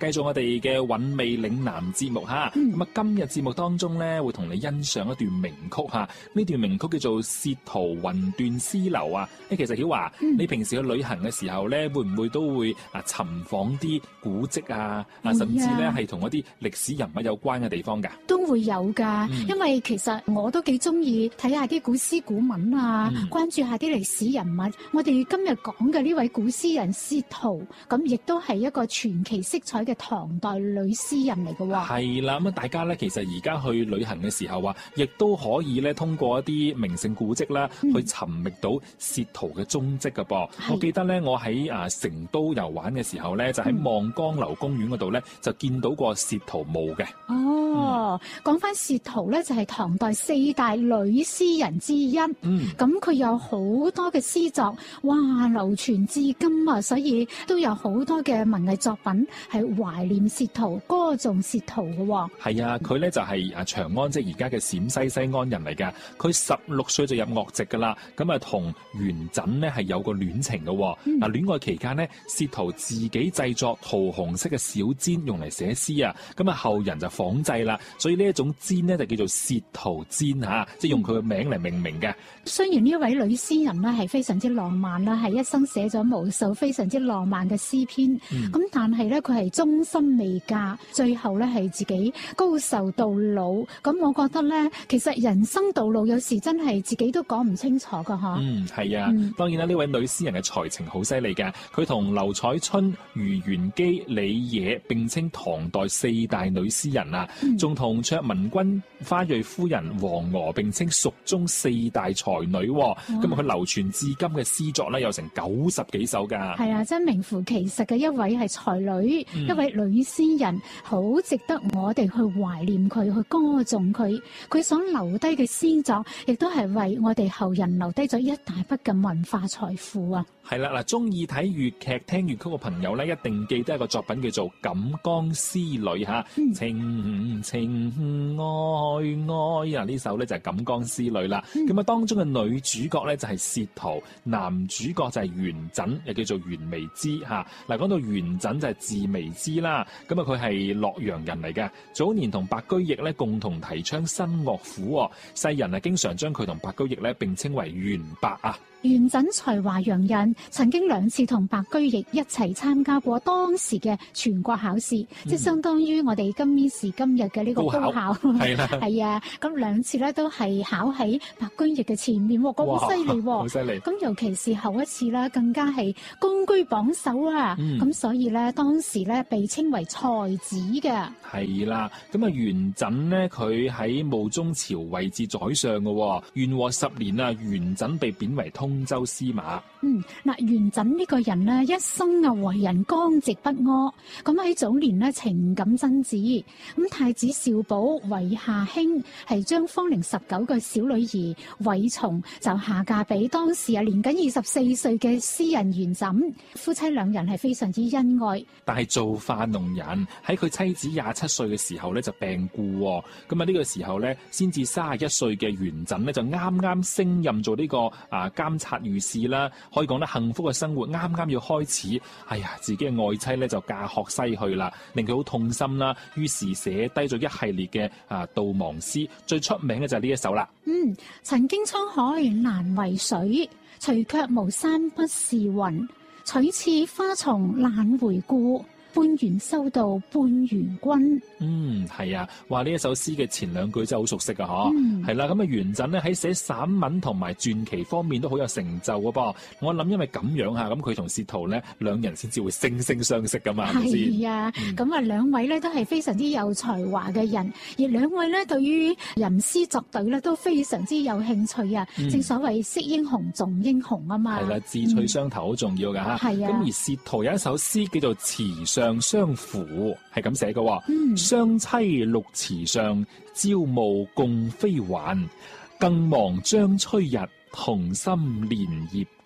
繼續我哋嘅韻味嶺南節目吓。咁今日節目當中咧，會同你欣賞一段名曲吓。呢段名曲叫做《薛濤魂斷絲樓》啊。其實曉華，你平時去旅行嘅時候咧，會唔會都會尋訪啲古蹟啊？甚至咧係同一啲歷史人物有關嘅地方㗎？ 都會有㗎，因為其實我都幾中意睇下啲古詩古文啊，關注下啲歷史人物。我哋今日講嘅呢位古詩人薛濤，咁亦都係一個傳奇色彩嘅唐代女詩人嚟嘅喎。係啦，咁大家咧其實而家去旅行嘅時候啊，亦都可以咧通過一啲名勝古蹟啦，去尋覓到薛濤嘅蹤跡㗎噃。我記得咧，我喺成都遊玩嘅時候咧，就喺望江樓公園嗰度咧，就見到過薛濤墓嘅。講翻薛濤咧，就係唐代4大女詩人之一。咁佢有好多嘅詩作，哇，流傳至今啊，所以都有好多嘅文藝作品係懷念薛濤、歌頌薛濤嘅。係啊，佢咧就係長安，即係而家嘅陝西西安人嚟噶。佢16歲就入樂籍噶啦，咁啊同元稹呢係有個戀情嘅。戀愛期間呢，薛濤自己製作桃紅色嘅小簪用嚟寫詩啊，咁啊後人就仿製啦，所以呢一種簪呢就叫做薛濤簪吓，即係用佢嘅名嚟命名嘅。雖然呢位女詩人呢係非常之浪漫啦，係一生寫咗無數非常之浪漫嘅詩篇，咁但係咧佢係終身未嫁，最後咧係自己高壽到老。咁我覺得咧，其實人生道路有時真係自己都講唔清楚噶吓。係啊，當然啦，呢位女詩人嘅才情好犀利嘅，佢同劉彩春、余元姬、李野並稱唐代4大女詩人啊，仲同卓文君、花蕊夫人、王娥並稱蜀中4大才女。咁佢流傳至今嘅詩作咧有成90幾首噶。係啊，真名副其實嘅一位係才女，一位女詩人，好值得我哋去懷念佢，去歌頌佢。佢所留低嘅詩作，亦都係為我哋後人留低咗一大筆嘅文化財富啊！係啦，嗱，中意睇粵劇、聽粵曲嘅朋友咧，一定記得一個作品叫做《錦江詩女》吓，情情愛愛啊！呢首咧就係《錦江詩女》啦。咁啊，當中嘅女主角咧就係薛濤，男主角就係元稹，又叫做袁彌之吓。嗱，講到元稹就係字彌之啦，咁啊佢係洛陽人嚟嘅，早年同白居易咧共同提倡新樂府，世人啊經常將佢同白居易咧並稱為元白啊。元稹才華洋溢，曾經2次同白居易一齊參加過當時嘅全國考試，即係相當於我哋今時今日嘅呢個高考。係啦，係啊，咁2次咧都係考喺白居易嘅前面，咁犀利，好犀利。咁尤其是後一次啦，更加係高居榜首啊！咁所以咧，當時咧被稱為才子嘅。係啦，咁啊元稹呢，佢喺墓中朝位至宰相嘅，元和10年啊，元稹被貶為通州司馬。嗱，元稹呢個人呢，一生啊為人剛直不阿，咁喺早年呢，情感真摯，咁太子少保韋夏卿係將芳齡19嘅小女兒韋叢就下嫁俾當時啊年僅24歲嘅詩人元稹，夫妻2人係非常之恩愛。但係造化弄人，喺佢妻子27歲嘅時候咧就病故，咁啊呢個時候咧先至31歲嘅元稹咧就啱啱升任做呢個監察御史啦。可以講得幸福嘅生活啱啱要開始，哎呀，自己嘅愛妻咧就駕鶴西去啦，令佢好痛心啦。於是寫低咗一系列嘅悼亡詩，最出名嘅就係呢一首啦。曾經滄海難為水，除卻巫山不是雲。取次花叢懶回顧，半緣修道半緣君。係啊，話呢一首詩嘅前2句真係好熟悉啊，嗬。係啦，咁啊元稹咧喺寫散文同埋傳奇方面都好有成就嘅噃。我諗因為咁樣吓，咁佢同薛濤咧2人先至會惺惺相惜噶嘛，係咪先？係啊，咁啊2位咧都係非常之有才華嘅人，而2位咧對於吟詩作對咧都非常之有興趣啊。正所謂識英雄重英雄啊嘛。係啦，志趣相投好重要噶吓。係啊。咁而薛濤有一首詩叫做《池上相扶》，係咁寫嘅。雙棲綠池上，朝暮共飛還。更望將吹日，同心連葉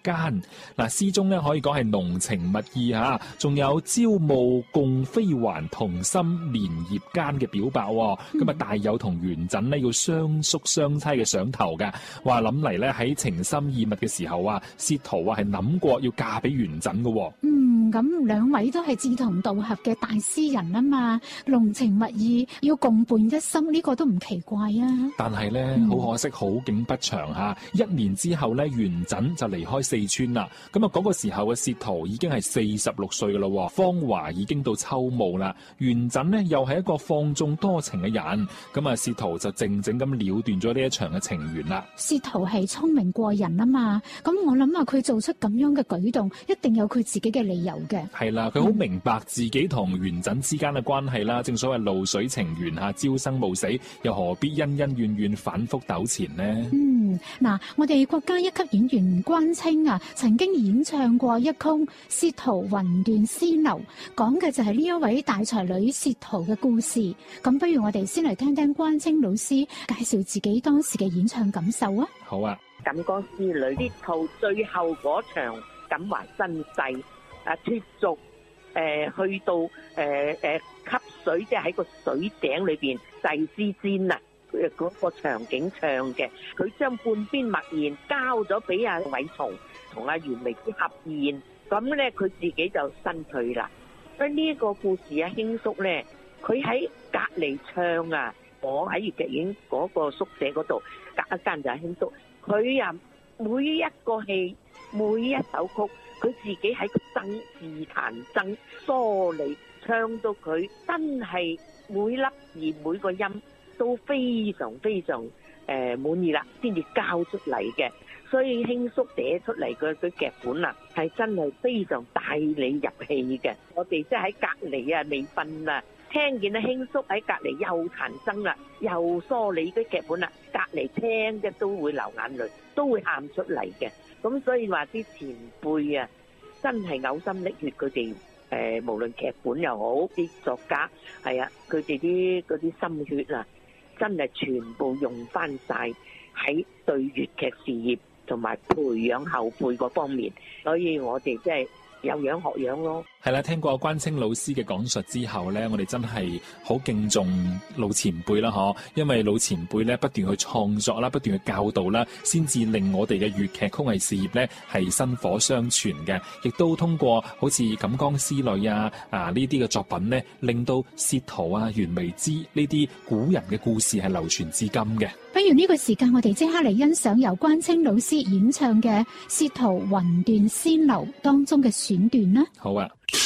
間。嗱，詩中咧可以講係濃情蜜意嚇，仲有朝暮共飛還同心連葉間嘅表白喎。咁啊帶有同元稹呢要相宿相棲嘅上頭嘅。話諗嚟咧喺情深意密嘅時候啊，薛濤啊係諗過要嫁俾元稹嘅喎。 咁兩位都係志同道合嘅大詩人啊嘛，濃情蜜意要共伴一生，呢個都唔奇怪啊。但係咧好可惜，好景不長嚇。1年之後咧，元稹就離開四川啦。咁啊嗰個時候嘅薛濤已經係46歲噶啦，芳華已經到秋暮啦。元稹呢又係一個放縱多情嘅人，咁啊薛濤就靜靜咁了斷咗呢一場嘅情緣啦。 薛濤係聰明過人啊嘛，咁我諗啊佢做出咁樣嘅舉動，一定有佢自己嘅理由嘅。 係啦，佢好明白自己同元稹之間嘅關係啦。正所謂露水情緣下，朝生暮死，又何必恩恩怨怨反覆糾纏呢？ 嗱，我哋國家一級演員關清啊，曾經演唱過一曲《薛濤魂斷絲樓》，講嘅就係呢一位大才女薛濤嘅故事。咁不如我哋先嚟聽聽關清老師介紹自己當時嘅演唱感受啊！ 好啊， 錦江之女薛濤最後嗰場感懷身世脫俗，去到吸水，即係喺個水井裏邊祭絲氈啊！嗰個場景唱嘅，佢將半邊默言交咗俾阿韋叢同阿袁眉之合宴，咁咧佢自己就身退啦。所以呢個故事啊，興叔咧，佢喺隔離唱啊，我喺粵劇院嗰個宿舍嗰度隔一間就係興叔，佢啊每一個戲每一首曲，佢自己喺個自彈增梳理，唱到佢真係每粒字每個音都非常非常滿意啦，先至交出嚟嘅。所以興叔寫出嚟嘅劇本啊，係真係非常帶你入戲嘅。我哋即係喺隔離啊，未瞓啊，聽見阿興叔喺隔離又彈箏啦，又梳理啲劇本啦，隔離聽嘅都會流眼淚，都會喊出嚟嘅。咁所以話啲前輩啊，真係嘔心瀝血，佢哋無論劇本又好，啲作家係啊，佢哋啲嗰啲心血啊，真係全部用翻晒喺對粵劇事業同埋培養後輩嗰方面，所以我哋即係有樣學樣咯。 係啦，聽過關清老師嘅講述之後呢，我哋真係好敬重老前輩啦，嗬！因為老前輩呢不斷去創作啦，不斷去教導啦，先至令我哋嘅粵劇曲藝事業呢係薪火相傳嘅，亦都通過好似《錦江絲女》啊呢啲嘅作品呢，令到薛濤啊、袁眉之呢啲古人嘅故事係流傳至今嘅。 不如呢個時間，我哋即刻嚟欣賞由關清老師演唱嘅《薛濤魂斷絲樓》當中嘅選段啦。 好啊。